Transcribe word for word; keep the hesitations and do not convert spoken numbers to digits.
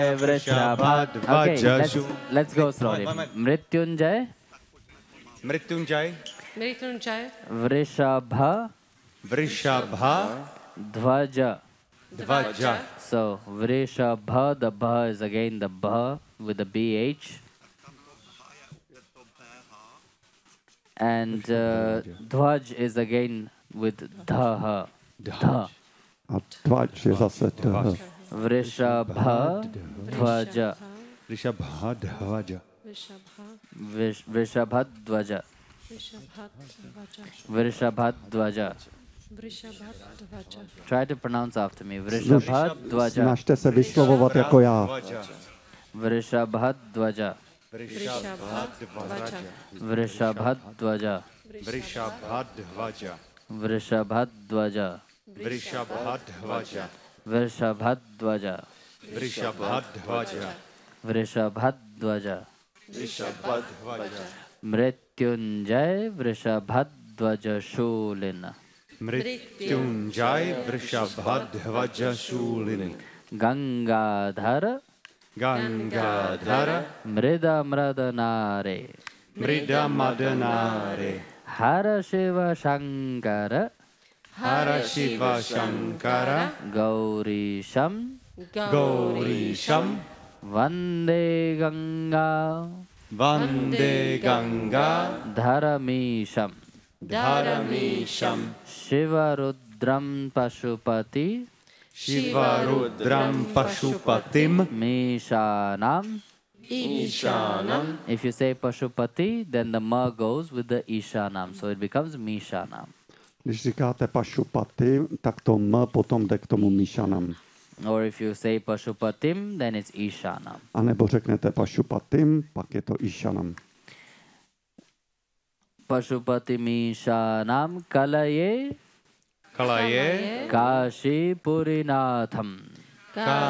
Vrishabha. Okay, let's, let's go slowly. Mrityunjay. Mrityunjay. Mrityunjay. Vrishabha. Vrishabha. Dhvaja. Dhvaja. So Vrishabha, the Bha is again the Bha with the B H. And uh, Dhvaj is again with Dhaha. Dha. Dhvaj je zase Dh. Vrishabha Dhvaja. Vrishabha Dhvaja. Vrishabha Dhvaja. Vrishabha Dhvaja. Try to pronounce after me. Vrishabha Dhvaja. Snažte se vyslovovat jako já. Vrishabha Dhvaja. Vrishabhadvaja. Vrishabhadvaja. Vrishabhadvaja. Vrishabhadvaja. Vrishabhadvaja. Vrishabhadvaja. Vrishabhadvaja. Vrishabhadvaja. Vrishabhadvaja. Mrityunjay Vrishabhadvaja Shulin. Mrityunjay Vrishabhadvaja Shulin. Gangadhara. Gangadhara. Mrida Mradanare. Mrida Madanare. Hara Shiva Shankara. Hara Shiva Shankara. Gaurisham. Gaurisham. Vande Ganga. Vande Ganga. Dharamisham. Dharamisham. Shiva Rudram Pashupati. Shiva Rudram Pashupatim. Mishanam. Ishanam. If you say Pashupati, then the ma goes with the Ishanam. So it becomes Mishanam. Když říkáte Pašupati, tak to M potom jde k tomu Míšanam. Or if you say Pashupatim, then it's Ishanam. A nebo řeknete Pašupatim, pak je to Ishanam. Pashupati Mishanam Kalaye. Kalaye. Kashi Purinatham.